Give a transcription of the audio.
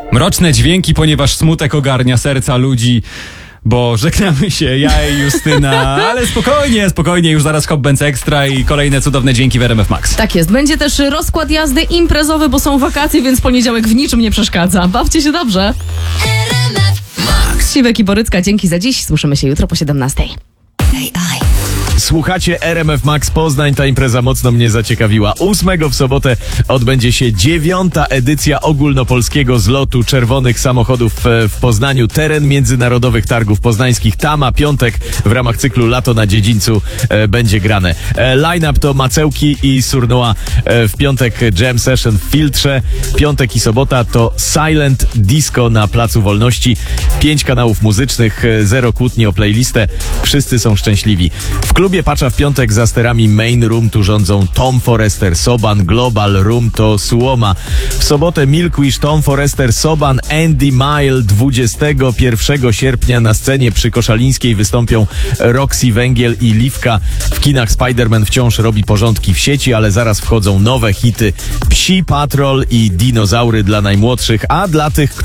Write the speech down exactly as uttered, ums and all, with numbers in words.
Mroczne dźwięki, ponieważ smutek ogarnia serca ludzi. Bo żegnamy się, ja i Justyna, ale spokojnie, spokojnie, już zaraz Hot Benz Extra i kolejne cudowne dźwięki w R M F Max. Tak jest, będzie też rozkład jazdy imprezowy, bo są wakacje, więc poniedziałek w niczym nie przeszkadza. Bawcie się dobrze. R M F Max. Siwek i Borycka, dzięki za dziś, słyszymy się jutro po siedemnastej. Słuchacie R M F Max Poznań, ta impreza mocno mnie zaciekawiła. ósmego w sobotę odbędzie się dziewiąta edycja ogólnopolskiego zlotu czerwonych samochodów w Poznaniu. Teren Międzynarodowych Targów Poznańskich. Tam, a piątek w ramach cyklu Lato na Dziedzińcu e, będzie grane. E, line-up to Macełki i Surnoa. E, w piątek Jam Session w Filtrze. Piątek i sobota to Silent Disco na Placu Wolności. Pięć kanałów muzycznych, zero kłótni o playlistę. Wszyscy są szczęśliwi. W klubie Pacza w piątek za sterami Main Room tu rządzą Tom Forester, Soban, Global Room to Suoma. W sobotę Milkwish, Tom Forester, Soban, Andy Mile. dwudziestego pierwszego sierpnia na scenie przy Koszalińskiej wystąpią Roxy Węgiel i Liwka. W kinach Spider-Man wciąż robi porządki w sieci, ale zaraz wchodzą nowe hity Psi Patrol i Dinozaury dla najmłodszych, a dla tych,